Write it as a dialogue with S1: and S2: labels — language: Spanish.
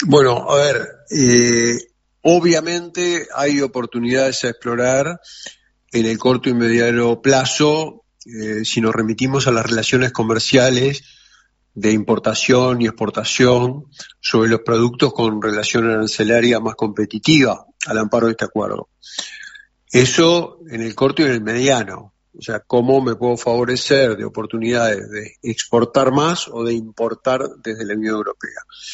S1: Bueno, a ver, obviamente hay oportunidades a explorar en el corto y mediano plazo, si nos remitimos a las relaciones comerciales de importación y exportación sobre los productos con relación arancelaria más competitiva al amparo de este acuerdo. Eso en el corto y en el mediano. O sea, cómo me puedo favorecer de oportunidades de exportar más o de importar desde la Unión Europea.